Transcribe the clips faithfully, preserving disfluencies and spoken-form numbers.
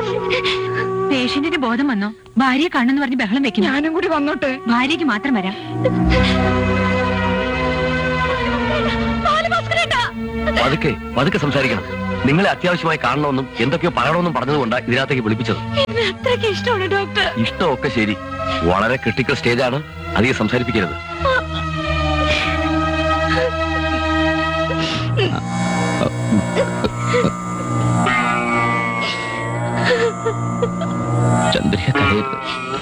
പേഷ്യന്റിന്റെ ബോധം വന്നോ? ഭാര്യയെ കാണുന്നു പറഞ്ഞ് ബഹളം വെക്കും. ഞാനും കൂടി വന്നോട്ടെ? ഭാര്യയ്ക്ക് മാത്രം വരാം. പതുക്കെ പതുക്കെ സംസാരിക്കണം. നിങ്ങളെ അത്യാവശ്യമായി കാണണമെന്നും എന്തൊക്കെയോ പറയണമെന്നും പറഞ്ഞതുകൊണ്ടാണ് ഇതിനകത്തേക്ക് വിളിപ്പിച്ചത്. അത്രയ്ക്ക് ഇഷ്ടമാണ് ഡോക്ടർ. ഇഷ്ടമൊക്കെ ശരി, വളരെ ക്രിട്ടിക്കൽ സ്റ്റേജാണ്, അധികം സംസാരിപ്പിക്കരുത്. ചന്ദ്രിയെ തടയരുത്.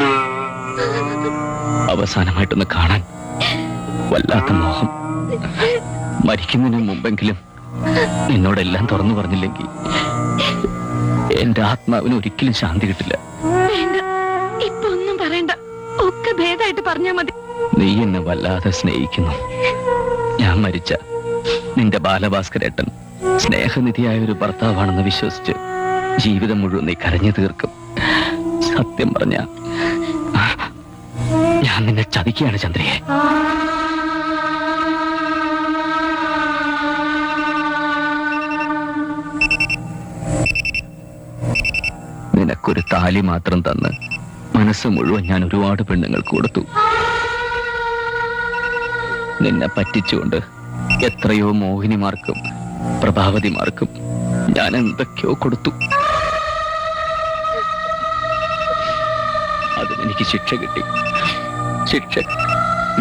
അവസാനമായിട്ടൊന്ന് കാണാൻ വല്ലാത്ത മോഹം. മരിക്കുന്നതിന് മുമ്പെങ്കിലും നിന്നോടെല്ലാം തുറന്നു പറഞ്ഞില്ലെങ്കിൽ എന്റെ ആത്മാവിന് ഒരിക്കലും ശാന്തി കിട്ടില്ല. ഇപ്പൊ ഒന്നും പറയണ്ട, ഒക്കെ ഭേദമായിട്ട് പറഞ്ഞാ മതി. നീ എന്നെ വല്ലാതെ സ്നേഹിക്കുന്നു. ഞാൻ മരിച്ച നിന്റെ ബാലഭാസ്കരേട്ടൻ സ്നേഹനിധിയായ ഒരു ഭർത്താവാണെന്ന് വിശ്വസിച്ച് ജീവിതം മുഴുവൻ നീ കരഞ്ഞു തീർക്കും. സത്യം പറഞ്ഞ ഞാൻ നിന്നെ ചതിക്കുകയാണ് ചന്ദ്രയെ. നിനക്കൊരു താലി മാത്രം തന്ന് മനസ്സ് മുഴുവൻ ഞാൻ ഒരുപാട് പെണ്ണുങ്ങൾക്ക് കൊടുത്തു. നിന്നെ പറ്റിച്ചുകൊണ്ട് എത്രയോ മോഹിനിമാർക്കും പ്രഭാവതിമാർക്കും ഞാൻ എന്തൊക്കെയോ കൊടുത്തു. അതിനെനിക്ക് ശിക്ഷ കിട്ടി. ശിക്ഷ